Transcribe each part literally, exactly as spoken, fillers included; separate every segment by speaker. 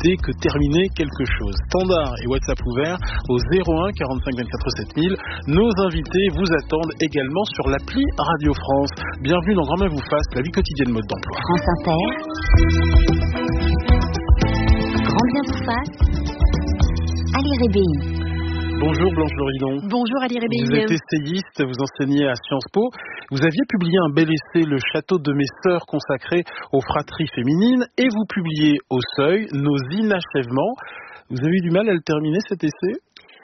Speaker 1: débuter que terminer quelque chose. Standard et WhatsApp ouvert au zéro un quarante-cinq vingt-quatre sept mille. Nos invités vous attendent également sur l'appli Radio France. Bienvenue dans Grand Bien vous fasse, la vie quotidienne mode d'emploi.
Speaker 2: France Inter. Grand Bien vous fasse. Ali Rébéi.
Speaker 1: Bonjour Blanche Loridon.
Speaker 3: Bonjour Ali Rébéi.
Speaker 1: Vous êtes essayiste, vous enseignez à Sciences Po. Vous aviez publié un bel essai, Le château de mes sœurs, consacré aux fratries féminines, et vous publiez au Seuil Nos inachèvements. Vous avez eu du mal à le terminer, cet essai ?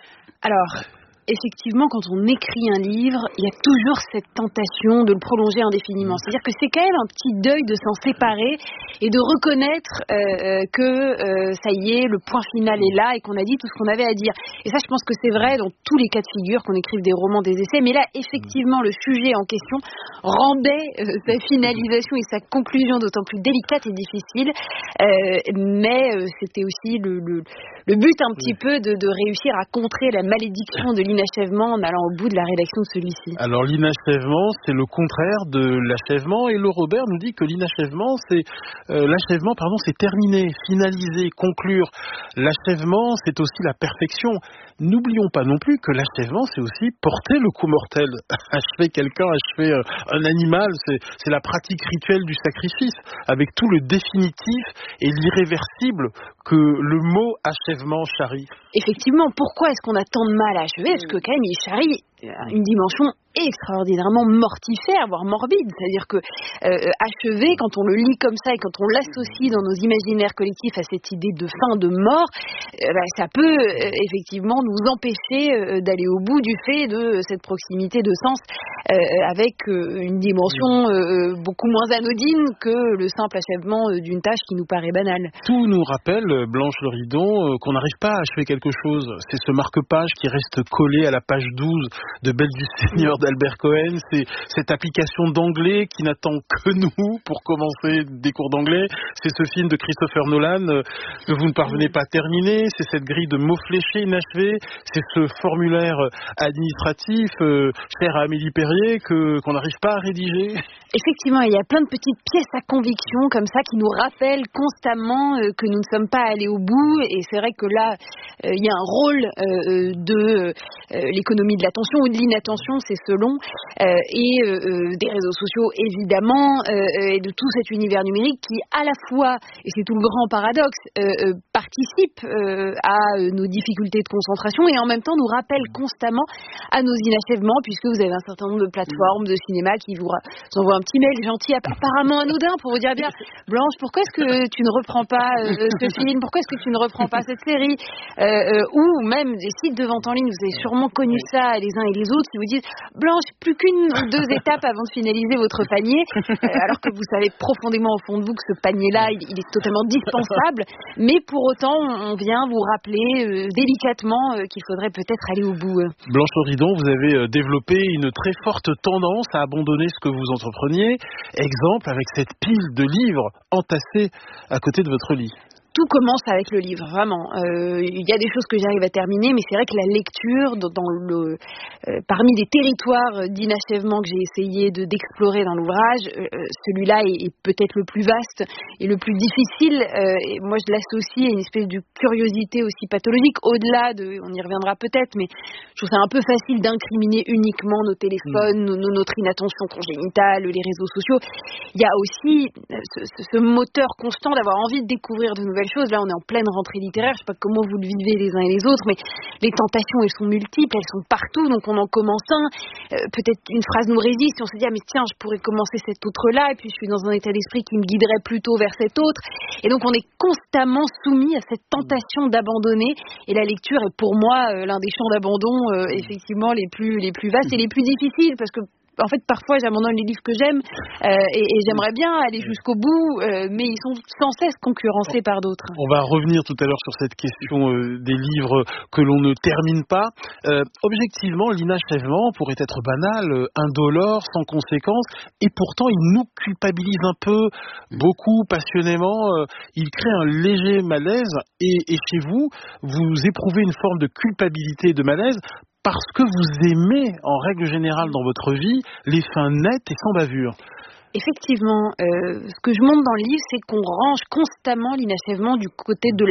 Speaker 3: Alors, effectivement, quand on écrit un livre, il y a toujours cette tentation de le prolonger indéfiniment. C'est-à-dire que c'est quand même un petit deuil de s'en séparer et de reconnaître euh, que euh, ça y est, le point final est là et qu'on a dit tout ce qu'on avait à dire. Et ça, je pense que c'est vrai dans tous les cas de figure, qu'on écrive des romans, des essais. Mais là, effectivement, le sujet en question rendait euh, sa finalisation et sa conclusion d'autant plus délicate et difficile. Euh, mais euh, c'était aussi le, le, le but un petit peu de, de réussir à contrer la malédiction de l'inachèvement en allant au bout de la rédaction de celui-ci.
Speaker 1: Alors l'inachèvement, c'est le contraire de l'achèvement, et le Robert nous dit que l'inachèvement, c'est euh, l'achèvement, pardon, c'est terminer, finaliser, conclure. L'achèvement, c'est aussi la perfection. N'oublions pas non plus que l'achèvement, c'est aussi porter le coup mortel. Achever quelqu'un, achever euh, un animal, c'est, c'est la pratique rituelle du sacrifice, avec tout le définitif et l'irréversible que le mot achèvement charrie.
Speaker 3: Effectivement, pourquoi est-ce qu'on a tant de mal à achever ? Parce que quand même, il charrie une dimension extraordinairement mortifère, voire morbide. C'est-à-dire que euh, achever, quand on le lit comme ça et quand on l'associe dans nos imaginaires collectifs à cette idée de fin, de mort, euh, bah, ça peut euh, effectivement nous empêcher euh, d'aller au bout du fait de cette proximité de sens euh, avec euh, une dimension euh, beaucoup moins anodine que le simple achèvement euh, d'une tâche qui nous paraît banale.
Speaker 1: Tout nous rappelle, Blanche Loridon, euh, qu'on n'arrive pas à achever quelque chose. C'est ce marque-page qui reste collé à la page douze de Belle du Seigneur d'Albert Cohen, c'est cette application d'anglais qui n'attend que nous pour commencer des cours d'anglais, c'est ce film de Christopher Nolan euh, que vous ne parvenez pas à terminer, c'est cette grille de mots fléchés inachevés, c'est ce formulaire administratif euh, cher à Amélie Perrier que, qu'on n'arrive pas à rédiger.
Speaker 3: Effectivement, il y a plein de petites pièces à conviction comme ça qui nous rappellent constamment euh, que nous ne sommes pas allés au bout, et c'est vrai que là, euh, il y a un rôle euh, de euh, l'économie de l'attention ou de l'inattention, c'est selon, euh, et euh, des réseaux sociaux évidemment, euh, et de tout cet univers numérique qui à la fois, et c'est tout le grand paradoxe, euh, euh, participe euh, à nos difficultés de concentration et en même temps nous rappelle constamment à nos inachèvements, puisque vous avez un certain nombre de plateformes de cinéma qui vous envoient un petit mail gentil, apparemment anodin, pour vous dire bien, Blanche, pourquoi est-ce que tu ne reprends pas euh, ce film, pourquoi est-ce que tu ne reprends pas cette série, euh, euh, ou même des sites de vente en ligne, vous avez sûrement connu ça les uns et les autres, qui vous disent Blanche, plus qu'une ou deux étapes avant de finaliser votre panier, euh, alors que vous savez profondément au fond de vous que ce panier-là, il, il est totalement dispensable, mais pour autant, on vient vous rappeler euh, délicatement euh, qu'il faudrait peut-être aller au bout.
Speaker 1: Blanche Loridon, vous avez développé une très forte tendance à abandonner ce que vous entrepreniez. Exemple avec cette pile de livres entassés à côté de votre lit.
Speaker 3: Tout commence avec le livre, vraiment. Euh, il y a des choses que j'arrive à terminer, mais c'est vrai que la lecture, dans, dans le, euh, parmi les territoires d'inachèvement que j'ai essayé de, d'explorer dans l'ouvrage, euh, celui-là est, est peut-être le plus vaste et le plus difficile. Euh, et moi, je l'associe à une espèce de curiosité aussi pathologique, au-delà de, on y reviendra peut-être, mais je trouve ça un peu facile d'incriminer uniquement nos téléphones, mmh. nos, notre inattention congénitale, les réseaux sociaux. Il y a aussi ce, ce, ce moteur constant d'avoir envie de découvrir de nouvelles choses. Là, on est en pleine rentrée littéraire. Je ne sais pas comment vous le vivez les uns et les autres, mais les tentations, elles sont multiples, elles sont partout. Donc, on en commence un. Euh, peut-être une phrase nous résiste et on se dit, ah, mais tiens, je pourrais commencer cet autre-là. Et puis, je suis dans un état d'esprit qui me guiderait plutôt vers cet autre. Et donc, on est constamment soumis à cette tentation d'abandonner. Et la lecture est pour moi euh, l'un des champs d'abandon, euh, effectivement, les plus, les plus vastes et les plus difficiles, parce que en fait, parfois, j'abandonne les livres que j'aime euh, et, et j'aimerais bien aller jusqu'au bout, euh, mais ils sont sans cesse concurrencés par d'autres.
Speaker 1: On va revenir tout à l'heure sur cette question euh, des livres que l'on ne termine pas. Euh, objectivement, l'inachèvement pourrait être banal, euh, indolore, sans conséquence, et pourtant, il nous culpabilise un peu, beaucoup, passionnément. Euh, il crée un léger malaise, et, et chez vous, vous éprouvez une forme de culpabilité et de malaise parce que vous aimez, en règle générale dans votre vie, les fins nettes et sans bavure.
Speaker 3: Effectivement, euh, ce que je montre dans le livre, c'est qu'on range constamment l'inachèvement du côté de